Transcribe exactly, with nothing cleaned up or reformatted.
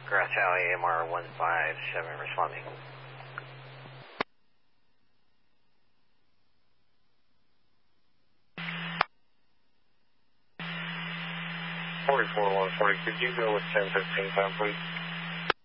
Grass Valley, M R one five seven responding. forty-four one forty, could you go with ten fifteen time, please?